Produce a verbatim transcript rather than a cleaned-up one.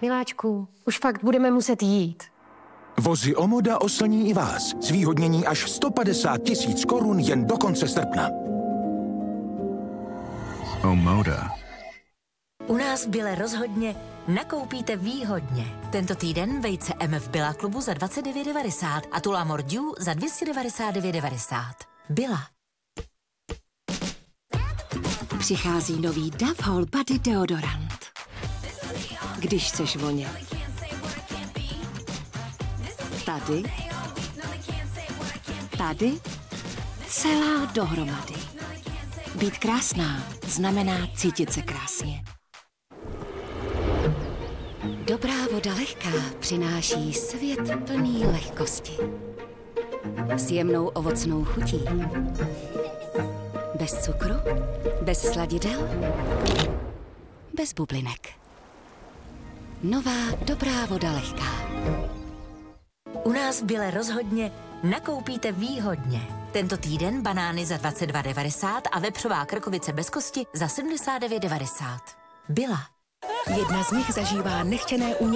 Miláčku, už fakt budeme muset jít. Vozy Omoda oslní i vás. Zvýhodnění až sto padesát tisíc korun jen do konce srpna. Omoda. U nás v Bile rozhodně nakoupíte výhodně. Tento týden vejce M v Billa klubu za dvacet devět devadesát a Tula Mordiu za dvě stě devadesát devět devadesát. Billa. Přichází nový Dove Whole Body deodorant. Když chceš vonět. Tady. Tady. Celá dohromady. Být krásná znamená cítit se krásně. Dobrá voda lehká přináší svět plný lehkosti. S jemnou ovocnou chutí. Bez cukru, bez sladidel, bez bublinek. Nová dobrá voda lehká. U nás v Bile rozhodně nakoupíte výhodně. Tento týden banány za dvacet dva devadesát a vepřová krkovice bez kosti za sedmdesát devět devadesát. Billa. Jedna z nich zažívá nechtěné úniky.